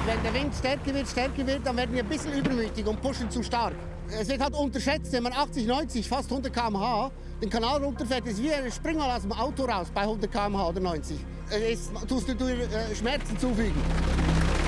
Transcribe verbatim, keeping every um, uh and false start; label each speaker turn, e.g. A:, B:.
A: Wenn der Wind stärker wird, stärker wird, dann werden wir ein bisschen übermütig und pushen zu stark. Es wird halt unterschätzt, wenn man achtzig, neunzig, fast hundert Kilometer pro Stunde den Kanal runterfährt, ist wie ein Spring mal aus dem Auto raus bei hundert Kilometer pro Stunde oder neunzig. Es tust du dir Schmerzen zufügen.